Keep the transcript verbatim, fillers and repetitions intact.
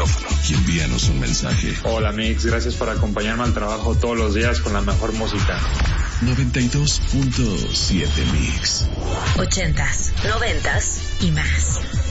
micrófono y envíanos un mensaje. Hola Mix, gracias por acompañarme al trabajo todos los días con la mejor música. noventa y dos punto siete Mix. Ochentas, noventas y más.